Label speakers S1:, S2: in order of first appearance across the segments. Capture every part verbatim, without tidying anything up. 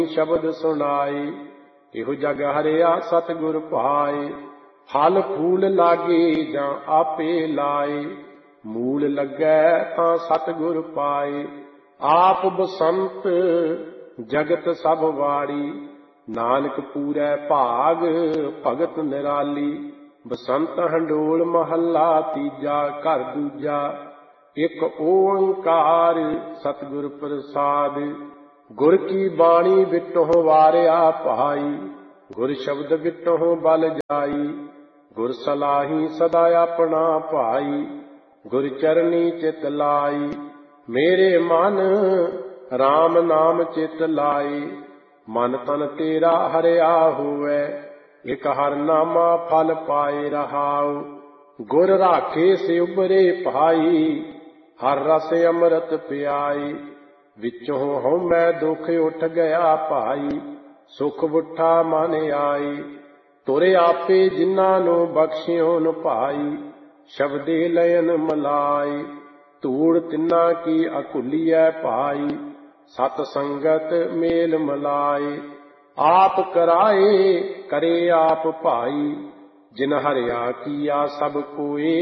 S1: शब्द सुनाए। इहो जग हरिया सतगुर पाए। फल फूल लागे जां आपे लाए। मूल लगे तां सतगुर पाए। आप बसंत जगत सब वारी। नानक पूरै भाग भगत निराली। बसंत हंडोल महला तीजा। घर दूजा एक ओंकार सतगुर प्रसाद। गुर की बाणी बिटों वारिया भाई। गुर शब्द बिटों बल जाई। गुर सलाही सदा अपना भाई। गुर चरनी चित लाई। मेरे मन राम नाम चित लाई। मन तन तेरा हरिया होवे। एक हर नामा फल पाए रहाओ। गुर राखे से उबरे भाई। हर रस अमृत पियाई। विचों हूँ मैं दुख उठ गया भाई। सुख बुठा मन आई। तुरे आपे जिन्ना नु बख्शियो न भाई। शब्दे लयन मलाई। धूड़ तिन्ना की अकुलिय भाई। सत संगत मेल मलाए। आप कराए करे आप भाई। जिन हरिया किया सब कोए।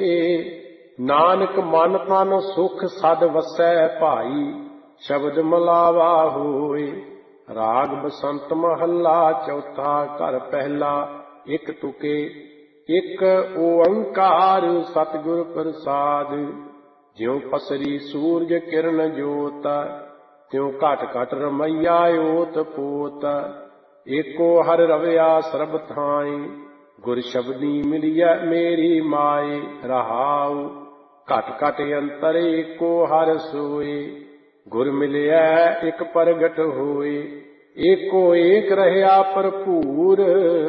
S1: नानक मन तन सुख सद वसै भाई। शब्द मलावा होए। राग बसंत महला चौथा। घर पहला एक तुके। एक ओंकार सतगुर प्रसाद। ज्यों पसरी सूरज किरण जोत। त्यों घट घट रमैया ओत पोत। एको हर रवया सरब थाई। गुर शब्दी मिलिया मेरी माए रहाऊ। घट घट अंतर एको हर सोए। गुर मिलिया एक प्रगट होए। एको एक रहया भरपूर।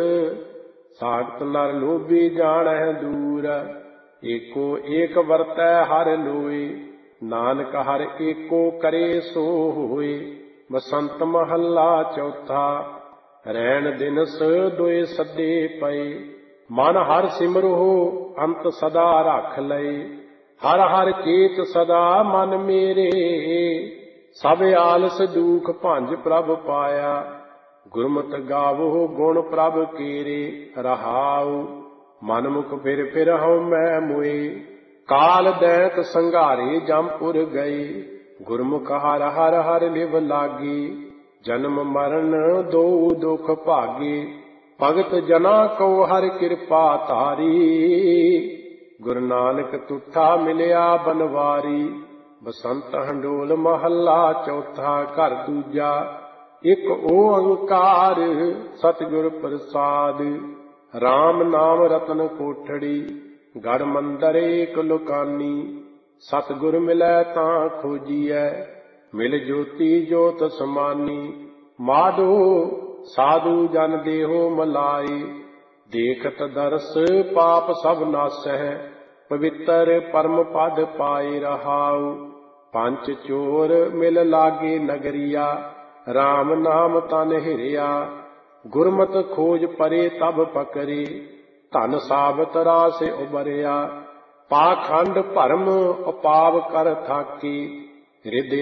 S1: सागत नर लोभी जाणै दूर। एको एक वरतै हर लोए। नानक हर एको करे सो होए। बसंत महला चौथा। रैन दिनस दोए सदे पए। मन हर सिमरो अंत सदा रख लए। हर हर चेत सदा मन मेरे। सब आलस दुख भंज प्रभ पाया। गुरमत गावो गुण प्रभ केरे रहाऊ। मन मुख फिर फिर हऊँ मैं मोए। काल दैत संघारे जमपुर गए। गुरमुख हर हर हर लिव लागे। जन्म मरण दो दुख भागे। भगत जना को हर कृपा तारी। गुरु नानक तुठा मिलिया बनवारी। बसंत हंडोल महला चौथा। घर दूजा एक ओंकार सतगुर प्रसाद। राम नाम रतन कोठड़ी। गढ़ मंदर एक लुकानी। सतगुर मिलै तां खोजिए। मिल जोती जोत समानी। माधो साधु जन देहो मलाए। देखत दरस पाप सब नासै। पवित्र परम पद पाए रहाऊ। पंच चोर मिल लागे नगरिया। राम नाम तन हिरिया। गुरमत खोज परे तब पकरे। धन साबत रास उबरिया। पाखंड भरम उपाव कर थाके। हृदय